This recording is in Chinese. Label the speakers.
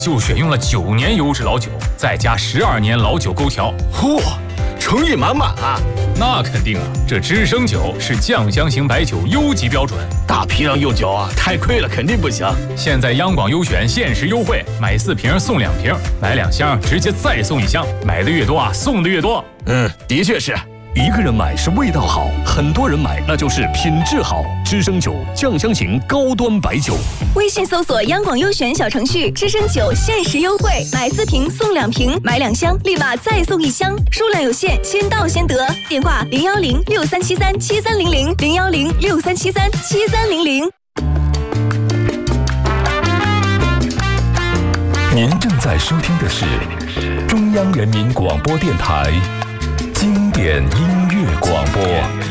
Speaker 1: 就选用了9年优质老酒，再加12年老酒勾调。
Speaker 2: 嚯，诚意满满啊！
Speaker 1: 那肯定啊，这知升酒是酱香型白酒优级标准，
Speaker 2: 大批量用酒啊，太贵了，肯定不行。
Speaker 1: 现在央广优选限时优惠，买4瓶送2瓶，买2箱直接再送1箱，买的越多啊，送的越多。
Speaker 2: 的确是。
Speaker 3: 一个人买是味道好，很多人买那就是品质好。知升酒酱香型高端白酒，
Speaker 4: 微信搜索央广优选小程序，知升酒限时优惠，买4瓶送2瓶，买2箱立马再送1箱，数量有限，先到先得。电话01063737300，01063737300。
Speaker 3: 您正在收听的是中央人民广播电台经典音乐广播。